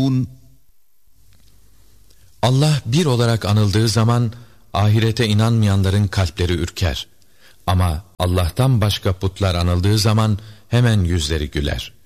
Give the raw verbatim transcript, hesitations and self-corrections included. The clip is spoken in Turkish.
Allah bir olarak anıldığı zaman ahirete inanmayanların kalpleri ürker. Ama Allah'tan başka putlar anıldığı zaman hemen yüzleri güler.